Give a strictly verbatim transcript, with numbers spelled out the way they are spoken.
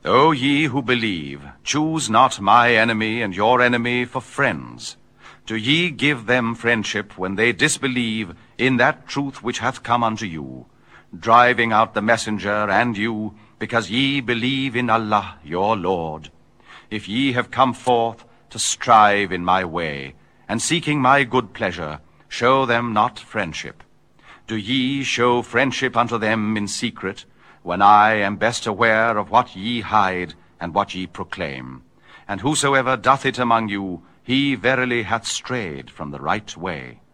O ye who believe, choose not my enemy and your enemy for friends. Do ye give them friendship when they disbelieve in that truth which hath come unto you, driving out the messenger and you, because ye believe in Allah your Lord? If ye have come forth to strive in my way, and seeking my good pleasure, show them not friendship. Do ye show friendship unto them in secret, when I am best aware of what ye hide and what ye proclaim? And whosoever doth it among you, he verily hath strayed from the right way.